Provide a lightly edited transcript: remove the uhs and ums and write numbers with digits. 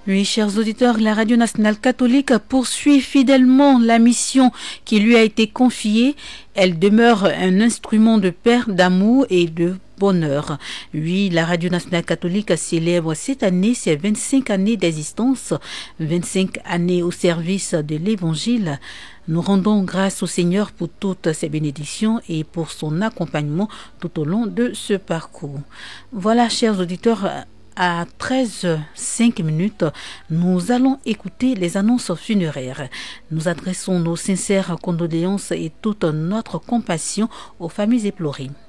Oui, chers auditeurs, la Radio nationale catholique poursuit fidèlement la mission qui lui a été confiée. Elle demeure un instrument de paix, d'amour et de bonheur. Oui, la Radio nationale catholique célèbre cette année ses 25 années d'existence, 25 années au service de l'Évangile. Nous rendons grâce au Seigneur pour toutes ses bénédictions et pour son accompagnement tout au long de ce parcours. Voilà, chers auditeurs, à 13h05, nous allons écouter les annonces funéraires. Nous adressons nos sincères condoléances et toute notre compassion aux familles éplorées.